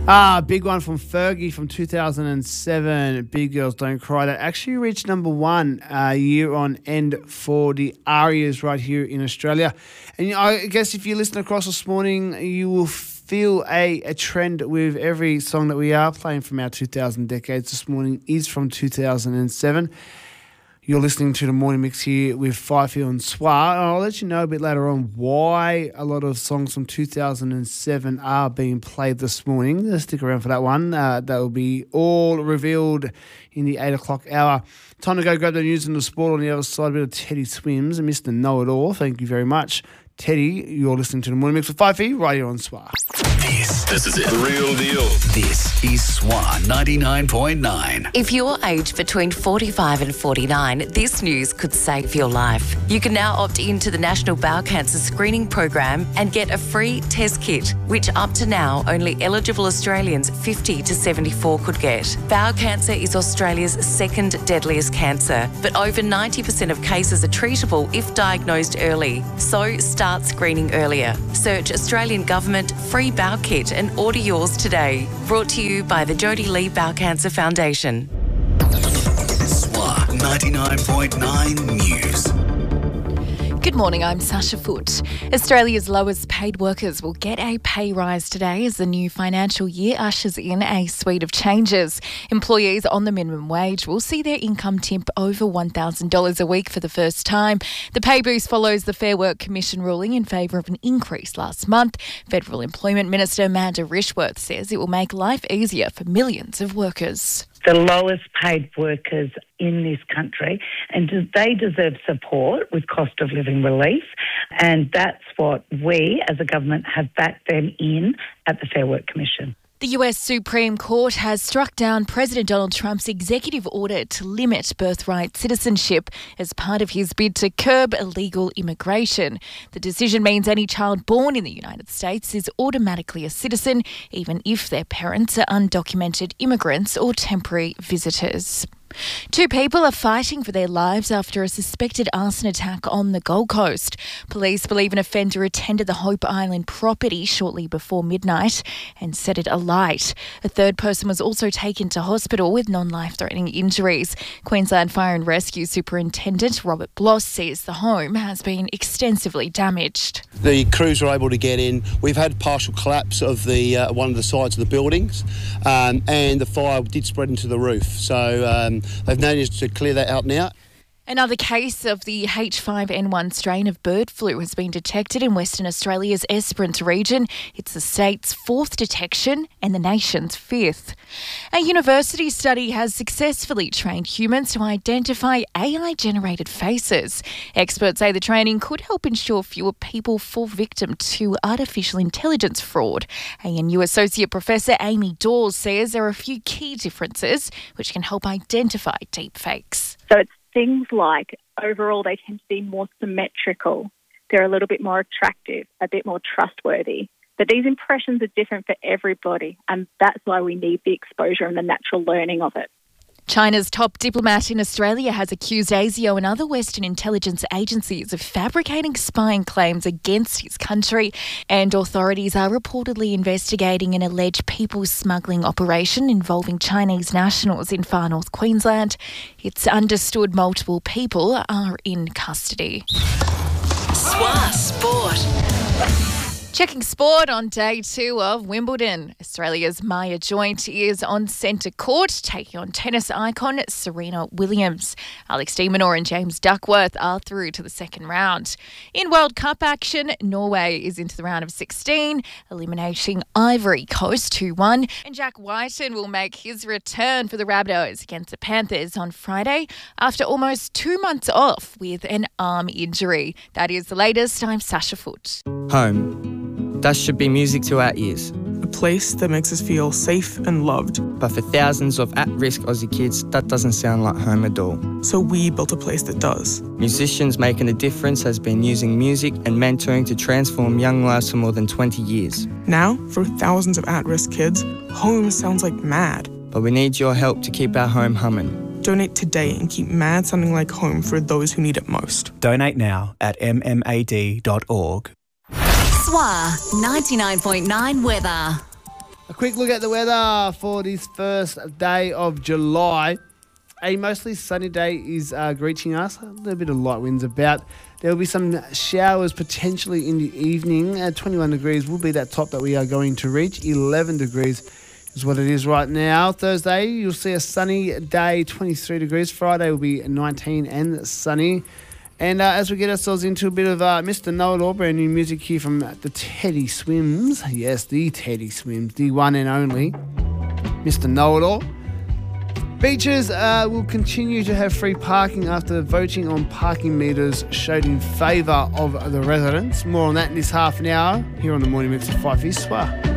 Big one from Fergie from 2007, Big Girls Don't Cry. That actually reached number one year on end for the Arias right here in Australia. And I guess if you listen across this morning, you will feel a trend with every song that we are playing from our 2000 decades this morning is from 2007. You're listening to the Morning Mix here with Fifield and Swa. And I'll let you know a bit later on why a lot of songs from 2007 are being played this morning. Just stick around for that one. That will be all revealed in the 8 o'clock hour. Time to go grab the news and the sport on the other side. A bit of Teddy Swims and Mr. Know-It-All. Thank you very much. Teddy, you're listening to the Morning Mix with Fifi right here on Swa. This is it. The real deal. This is Swa 99.9. If you're aged between 45 and 49, this news could save your life. You can now opt into the National Bowel Cancer Screening Program and get a free test kit, which up to now only eligible Australians 50 to 74 could get. Bowel cancer is Australia's second deadliest cancer, but over 90% of cases are treatable if diagnosed early. So start screening earlier. Search Australian Government Free Bowel Kit and order yours today. Brought to you by the Jodie Lee Bowel Cancer Foundation. Swa 99.9 News. Good morning, I'm Sasha Foote. Australia's lowest paid workers will get a pay rise today as the new financial year ushers in a suite of changes. Employees on the minimum wage will see their income tip over $1,000 a week for the first time. The pay boost follows the Fair Work Commission ruling in favour of an increase last month. Federal Employment Minister Amanda Rishworth says it will make life easier for millions of workers. The lowest paid workers in this country, and they deserve support with cost of living relief, and that's what we as a government have backed them in at the Fair Work Commission. The US Supreme Court has struck down President Donald Trump's executive order to limit birthright citizenship as part of his bid to curb illegal immigration. The decision means any child born in the United States is automatically a citizen, even if their parents are undocumented immigrants or temporary visitors. Two people are fighting for their lives after a suspected arson attack on the Gold Coast. Police believe an offender attended the Hope Island property shortly before midnight and set it alight. A third person was also taken to hospital with non-life-threatening injuries. Queensland Fire and Rescue Superintendent Robert Bloss says the home has been extensively damaged. The crews were able to get in. We've had partial collapse of the one of the sides of the buildings, and the fire did spread into the roof. So they've managed to clear that out now. Another case of the H5N1 strain of bird flu has been detected in Western Australia's Esperance region. It's the state's fourth detection and the nation's fifth. A university study has successfully trained humans to identify AI-generated faces. Experts say the training could help ensure fewer people fall victim to artificial intelligence fraud. ANU Associate Professor Amy Dawes says there are a few key differences which can help identify deepfakes. So it's things like overall they tend to be more symmetrical. They're a little bit more attractive, a bit more trustworthy. But these impressions are different for everybody, and that's why we need the exposure and the natural learning of it. China's top diplomat in Australia has accused ASIO and other Western intelligence agencies of fabricating spying claims against his country, and authorities are reportedly investigating an alleged people smuggling operation involving Chinese nationals in far north Queensland. It's understood multiple people are in custody. Swa Sport. Checking sport on day 2 of Wimbledon. Australia's Maya Joint is on centre court, taking on tennis icon Serena Williams. Alex de Minaur and James Duckworth are through to the second round. In World Cup action, Norway is into the round of 16, eliminating Ivory Coast 2-1. And Jack Whiten will make his return for the Rabbitohs against the Panthers on Friday after almost 2 months off with an arm injury. That is the latest. I'm Sasha Foote. Home. That should be music to our ears. A place that makes us feel safe and loved. But for thousands of at-risk Aussie kids, that doesn't sound like home at all. So we built a place that does. Musicians Making a Difference has been using music and mentoring to transform young lives for more than 20 years. Now, for thousands of at-risk kids, home sounds like mad. But we need your help to keep our home humming. Donate today and keep mad sounding like home for those who need it most. Donate now at mmad.org. Swa 99.9 weather. A quick look at the weather for this first day of July. A mostly sunny day is greeting us. A little bit of light winds about. There will be some showers potentially in the evening. 21 degrees will be that top that we are going to reach. 11 degrees is what it is right now. Thursday, you'll see a sunny day, 23 degrees. Friday will be 19 and sunny. And as we get ourselves into a bit of Mr. Know-It-All, brand new music here from the Teddy Swims. Yes, the Teddy Swims, the one and only Mr. Know-It-All. Beaches will continue to have free parking after voting on parking meters showed in favour of the residents. More on that in this half an hour here on the Morning Mix of 5 East Swa.